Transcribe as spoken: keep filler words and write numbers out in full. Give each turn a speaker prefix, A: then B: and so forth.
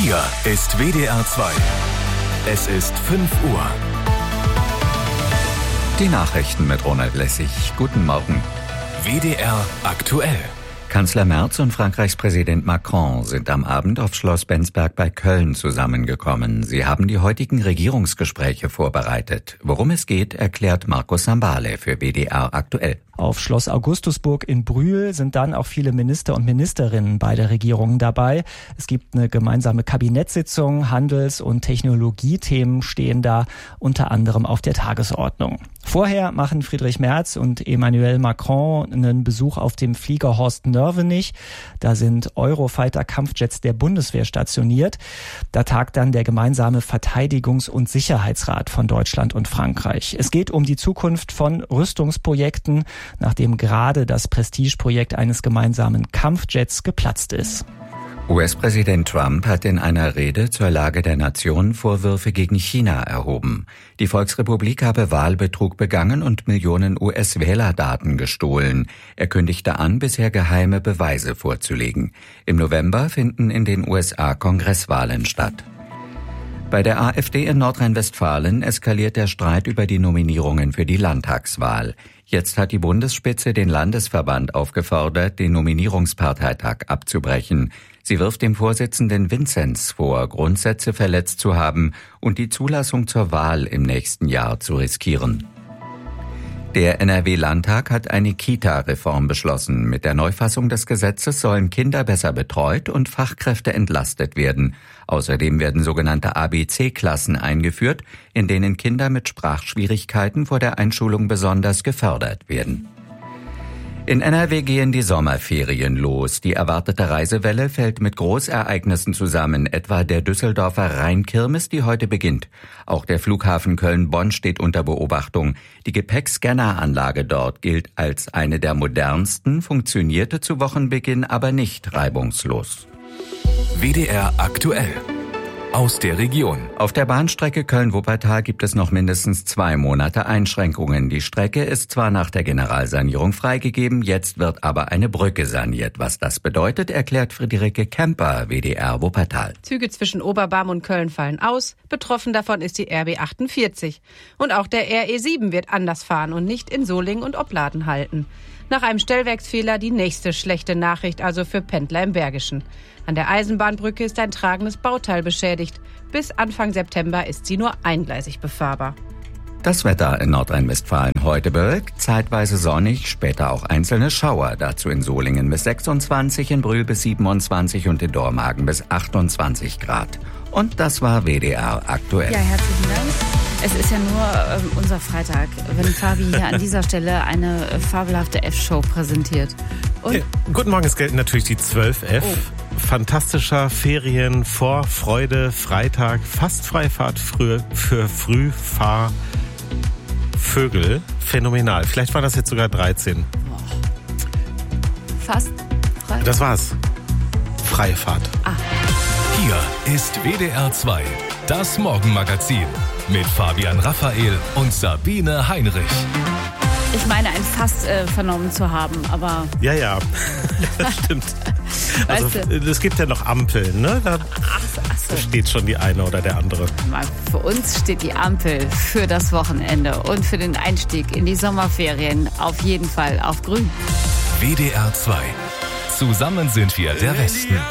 A: Hier ist W D R zwei. Es ist fünf Uhr.
B: Die Nachrichten mit Ronald Lessig. Guten Morgen.
A: W D R aktuell.
B: Kanzler Merz und Frankreichs Präsident Macron sind am Abend auf Schloss Bensberg bei Köln zusammengekommen. Sie haben die heutigen Regierungsgespräche vorbereitet. Worum es geht, erklärt Markus Sambale für W D R aktuell.
C: Auf Schloss Augustusburg in Brühl sind dann auch viele Minister und Ministerinnen beider Regierungen dabei. Es gibt eine gemeinsame Kabinettssitzung, Handels- und Technologiethemen stehen da unter anderem auf der Tagesordnung. Vorher machen Friedrich Merz und Emmanuel Macron einen Besuch auf dem Flieger Horst Nörvenich. Da sind Eurofighter-Kampfjets der Bundeswehr stationiert. Da tagt dann der gemeinsame Verteidigungs- und Sicherheitsrat von Deutschland und Frankreich. Es geht um die Zukunft von Rüstungsprojekten, nachdem gerade das Prestigeprojekt eines gemeinsamen Kampfjets geplatzt ist.
B: U S-Präsident Trump hat in einer Rede zur Lage der Nation Vorwürfe gegen China erhoben. Die Volksrepublik habe Wahlbetrug begangen und Millionen U S-Wählerdaten gestohlen. Er kündigte an, bisher geheime Beweise vorzulegen. Im November finden in den U S A Kongresswahlen statt. Bei der AfD in Nordrhein-Westfalen eskaliert der Streit über die Nominierungen für die Landtagswahl. Jetzt hat die Bundesspitze den Landesverband aufgefordert, den Nominierungsparteitag abzubrechen. Sie wirft dem Vorsitzenden Vinzenz vor, Grundsätze verletzt zu haben und die Zulassung zur Wahl im nächsten Jahr zu riskieren. Der N R W-Landtag hat eine Kita-Reform beschlossen. Mit der Neufassung des Gesetzes sollen Kinder besser betreut und Fachkräfte entlastet werden. Außerdem werden sogenannte A B C-Klassen eingeführt, in denen Kinder mit Sprachschwierigkeiten vor der Einschulung besonders gefördert werden. In N R W gehen die Sommerferien los. Die erwartete Reisewelle fällt mit Großereignissen zusammen, etwa der Düsseldorfer Rheinkirmes, die heute beginnt. Auch der Flughafen Köln-Bonn steht unter Beobachtung. Die Gepäckscanneranlage dort gilt als eine der modernsten, funktionierte zu Wochenbeginn aber nicht reibungslos.
A: W D R aktuell. Aus der Region.
B: Auf der Bahnstrecke Köln-Wuppertal gibt es noch mindestens zwei Monate Einschränkungen. Die Strecke ist zwar nach der Generalsanierung freigegeben, jetzt wird aber eine Brücke saniert. Was das bedeutet, erklärt Friederike Kemper, W D R Wuppertal.
D: Züge zwischen Oberbarm und Köln fallen aus. Betroffen davon ist die R B achtundvierzig. Und auch der R E sieben wird anders fahren und nicht in Solingen und Opladen halten. Nach einem Stellwerksfehler die nächste schlechte Nachricht, also für Pendler im Bergischen. An der Eisenbahnbrücke ist ein tragendes Bauteil beschädigt. Bis Anfang September ist sie nur eingleisig befahrbar.
B: Das Wetter in Nordrhein-Westfalen heute bewölkt, zeitweise sonnig, später auch einzelne Schauer. Dazu in Solingen bis sechsundzwanzig, in Brühl bis siebenundzwanzig und in Dormagen bis achtundzwanzig Grad. Und das war W D R aktuell.
E: Ja, herzlichen Dank. Es ist ja nur ähm, unser Freitag, wenn Fabi hier an dieser Stelle eine äh, fabelhafte F-Show präsentiert. Und
F: ja, guten Morgen, es gelten natürlich die zwölf F. Oh. Fantastischer Ferien, Vorfreude, Freitag, fast Freifahrt für, für Frühfahrvögel. Phänomenal. Vielleicht waren das jetzt sogar dreizehn.
E: Fast Freitag.
F: Das war's. Freie Fahrt.
E: Ah.
A: Hier ist W D R zwei, das Morgenmagazin mit Fabian Raphael und Sabine Heinrich.
E: Ich meine, ein Fass äh, vernommen zu haben, aber...
F: Ja, ja, das stimmt. Also es gibt ja noch Ampeln, ne? Da
E: ach, ach so.
F: steht schon die eine oder der andere.
E: Für uns steht die Ampel für das Wochenende und für den Einstieg in die Sommerferien auf jeden Fall auf grün.
A: W D R zwei. Zusammen sind wir der Westen.